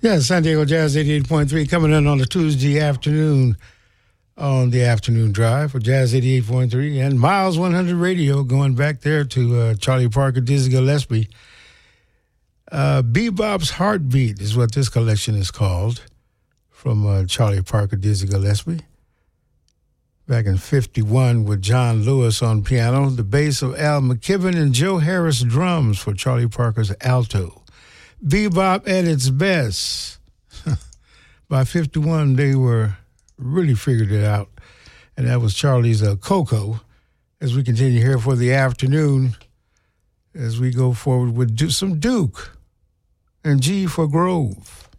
Yeah, San Diego Jazz 88.3 coming in on a Tuesday afternoon on the afternoon drive for Jazz 88.3 and Miles 100 Radio going back there to Charlie Parker, Dizzy Gillespie. Bebop's Heartbeat is what this collection is called from Charlie Parker, Dizzy Gillespie. Back in 51 with John Lewis on piano, the bass of Al McKibben and Joe Harris drums for Charlie Parker's alto. Bebop at its best. By 51, they were really figured it out. And that was Charlie's Coco. As we continue here for the afternoon, as we go forward with some Duke and G for Grove.